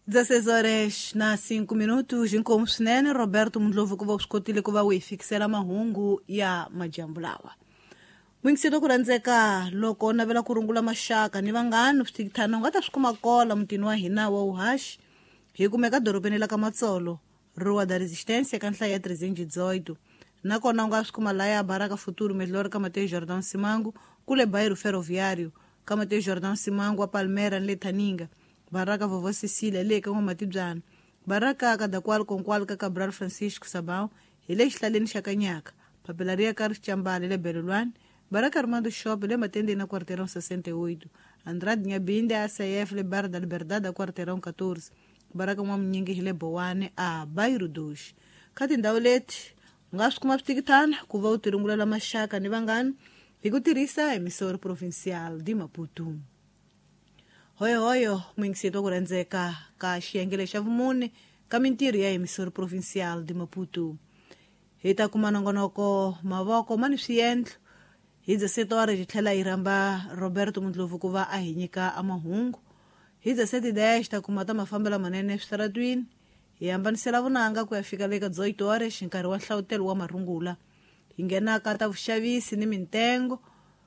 16 horas na 5 minutos, inkomu swinene Roberto Mundlovu kuva usikotile kuva wifikisela mahungu ya majambulawa. Mwingisito kurandzeka loko navela kurungula mashaka ni vangani switikithana nga ta swikuma kola mutini wa hina wa uhashi hi kumeka doropeni la ka Matsolo Rua da Resistência ka nhlaya ya 318 nakona nga swikuma laya Baraka Futuro Melhor ka Mateus Jordão Simango kule bairro ferroviário ka Mateus Jordão Simango a Palmeira nle Taninga Baraka Vovó Cecília le ka Matibzana Baraka ka da kwal con kwal ka Cabral Francisco Sabão ile xhlaleni xakanyaka papelaria ka Chambale le Belulwane Baraka Armando Shop le matende na quarteirão 68 Andrade Nhambinde a ACF le Bar da Liberdade a quarteirão 14 Baraka Mwamnyingi hile Bowane a bairro 2 kati ndau leti nga swikuma switikithana kuva utirungula la mashaka ni vangani hi ku tirhisa emissora provincial di Maputo. Hoyo mwingisito kurandzeka ka xiyengele xa vumune ka mintirho ya emissora provincial di Maputo. Hi ta kuma nongonoko mavoko mani swiendlo hi 17 horas hi tlhela hi ramba Roberto Mundlovu kuva a hi nyika a mahungu. Hi 17:10 ta kuma ta mafambela manene switaratwini hi hambanisela vunanga ku ya fika le ka 18 horas nkarhi wa nhlawutelo wa marungula. Hi ngenaka ta vuxavisi ni mintengo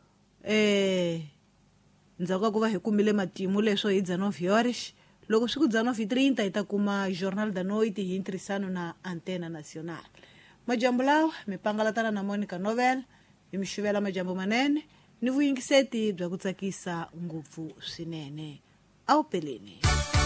ndzhaku ka kuva hi kumile matimu leswo hi 19 horas loko swi ku 19:30 hi ta kuma Jornal da Noite hi ntirhisano na Antena Nacional. Majambu lawa mi pangalatana na Monica Novel hi mi xuvela majambu manene ni vuyingiseti bya ku tsakisa ngopfu swinene. Au peleni.